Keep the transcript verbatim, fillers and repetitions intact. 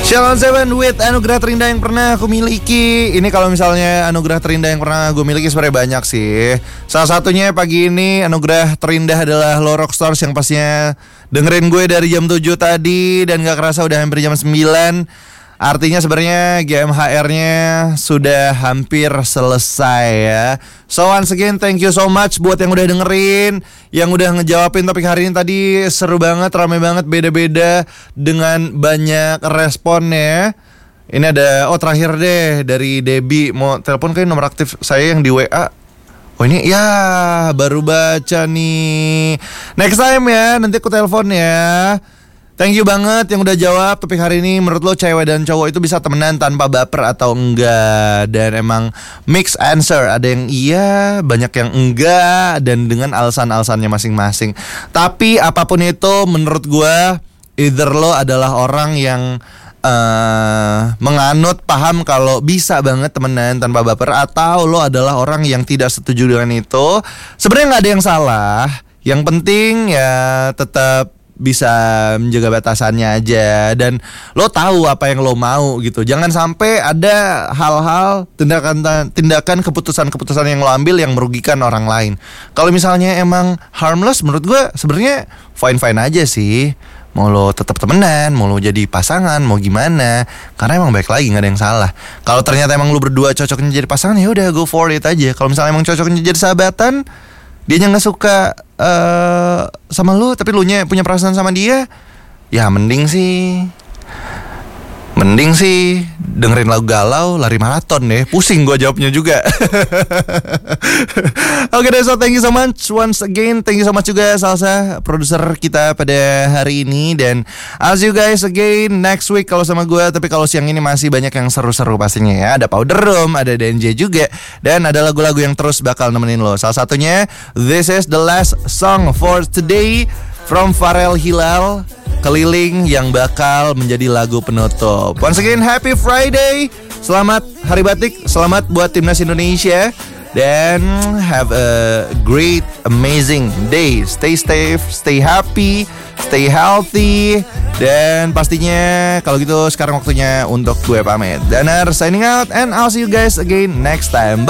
Shalom Seven with anugerah terindah yang pernah aku miliki. Ini kalau misalnya anugerah terindah yang pernah gue miliki sebenarnya banyak sih. Salah satunya pagi ini anugerah terindah adalah lo Rockstars yang pastinya dengerin gue dari jam tujuh tadi dan gak kerasa udah hampir jam sembilan. Artinya sebenarnya G M H R-nya sudah hampir selesai ya. So once again thank you so much buat yang udah dengerin, yang udah ngejawabin topik hari ini tadi. Seru banget, rame banget, beda-beda dengan banyak responnya. Ini ada, oh terakhir deh dari Debbie, mau telepon kayak nomor aktif saya yang di W A. Oh ini ya baru baca nih. Next time ya, nanti aku telepon ya. Thank you banget yang udah jawab topik hari ini. Menurut lo cewek dan cowok itu bisa temenan tanpa baper atau enggak? Dan emang mix answer. Ada yang iya, banyak yang enggak, dan dengan alasan-alasannya masing-masing. Tapi apapun itu menurut gue, either lo adalah orang yang uh, menganut paham kalau bisa banget temenan tanpa baper, atau lo adalah orang yang tidak setuju dengan itu. Sebenarnya gak ada yang salah. Yang penting ya tetap bisa menjaga batasannya aja, dan lo tahu apa yang lo mau gitu. Jangan sampai ada hal-hal tindakan tindakan keputusan-keputusan yang lo ambil yang merugikan orang lain. Kalau misalnya emang harmless, menurut gue sebenarnya fine-fine aja sih. Mau lo tetap temenan, mau lo jadi pasangan, mau gimana, karena emang baik lagi, nggak ada yang salah. Kalau ternyata emang lo berdua cocoknya jadi pasangan, ya udah go for it aja. Kalau misalnya emang cocoknya jadi sahabatan, dia nggak suka uh, sama lu, tapi lu nya punya perasaan sama dia, ya mending sih Mending sih dengerin lagu galau, lari maraton deh. Pusing gue jawabnya juga. Oke deh, so thank you so much once again. Thank you so much juga Salsa, produser kita pada hari ini. Dan I'll see you guys again next week kalau sama gue. Tapi kalau siang ini masih banyak yang seru-seru pastinya ya. Ada Powder Room, ada D N J juga, dan ada lagu-lagu yang terus bakal nemenin lo. Salah satunya This is the last song for today from Pharrell Hilal, Keliling, yang bakal menjadi lagu penutup. Once again, happy Friday. Selamat Hari Batik. Selamat buat Timnas Indonesia. Dan have a great, amazing day. Stay safe, stay happy, stay healthy. Dan pastinya kalau gitu sekarang waktunya untuk gue pamit. Danar signing out, and I'll see you guys again next time. Bye.